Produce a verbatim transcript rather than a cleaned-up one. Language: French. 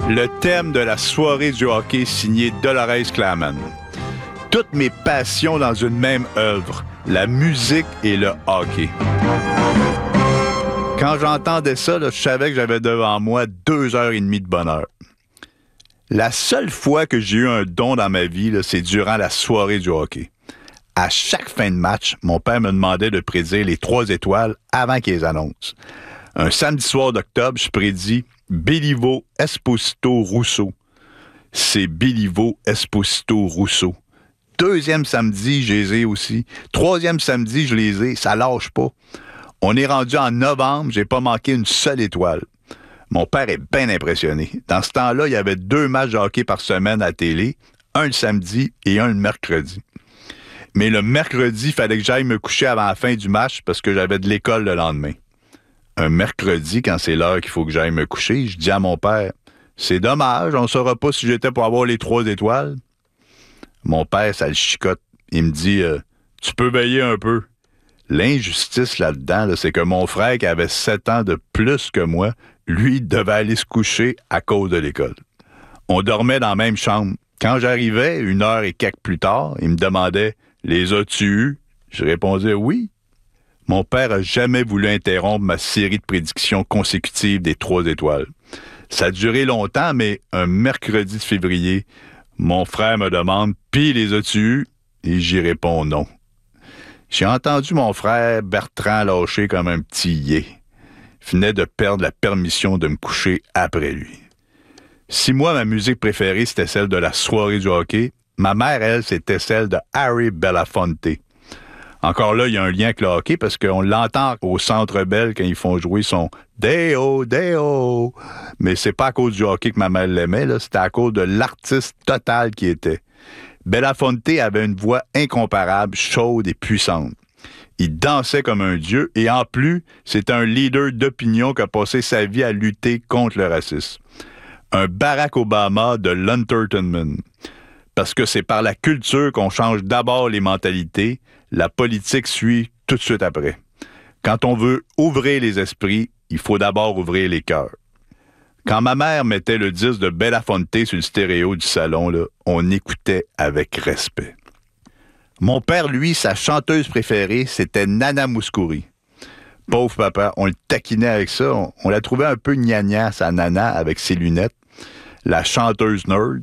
Le thème de la soirée du hockey signé Dolores Claman. Toutes mes passions dans une même œuvre, la musique et le hockey. Quand j'entendais ça, là, je savais que j'avais devant moi deux heures et demie de bonheur. La seule fois que j'ai eu un don dans ma vie, là, c'est durant la soirée du hockey. À chaque fin de match, mon père me demandait de prédire les trois étoiles avant qu'ils les annoncent. Un samedi soir d'octobre, je prédis Béliveau, Esposito, Rousseau. C'est Béliveau, Esposito, Rousseau. Deuxième samedi, je les ai aussi. Troisième samedi, je les ai. Ça lâche pas. On est rendu en novembre, j'ai pas manqué une seule étoile. Mon père est bien impressionné. Dans ce temps-là, il y avait deux matchs de hockey par semaine à la télé, un le samedi et un le mercredi. Mais le mercredi, il fallait que j'aille me coucher avant la fin du match parce que j'avais de l'école le lendemain. Un mercredi, quand c'est l'heure qu'il faut que j'aille me coucher, je dis à mon père, « C'est dommage, on ne saura pas si j'étais pour avoir les trois étoiles. » Mon père, ça le chicote. Il me dit, euh, « Tu peux veiller un peu. » L'injustice là-dedans, là, c'est que mon frère, qui avait sept ans de plus que moi, lui, devait aller se coucher à cause de l'école. On dormait dans la même chambre. Quand j'arrivais, une heure et quelques plus tard, il me demandait, « Les as-tu eus? » Je répondais, « Oui. » Mon père a jamais voulu interrompre ma série de prédictions consécutives des trois étoiles. Ça a duré longtemps, mais un mercredi de février, mon frère me demande « Pis les as-tu eus? » Et j'y réponds non. J'ai entendu mon frère Bertrand lâcher comme un petit yé. Il venait de perdre la permission de me coucher après lui. Si moi, ma musique préférée, c'était celle de la soirée du hockey, ma mère, elle, c'était celle de Harry Belafonte. Encore là, il y a un lien avec le hockey parce qu'on l'entend au Centre Bell quand ils font jouer son « Deo, Deo ». Mais c'est pas à cause du hockey que ma mère l'aimait, là, c'était à cause de l'artiste total qu'il était. Belafonte avait une voix incomparable, chaude et puissante. Il dansait comme un dieu et en plus, c'est un leader d'opinion qui a passé sa vie à lutter contre le racisme. Un Barack Obama de l'entertainment. Parce que c'est par la culture qu'on change d'abord les mentalités, la politique suit tout de suite après. Quand on veut ouvrir les esprits, il faut d'abord ouvrir les cœurs. Quand ma mère mettait le disque de Belafonte sur le stéréo du salon, là, on écoutait avec respect. Mon père, lui, sa chanteuse préférée, c'était Nana Mouskouri. Pauvre papa, on le taquinait avec ça. On, on la trouvait un peu gnagna, sa Nana, avec ses lunettes. La chanteuse nerd.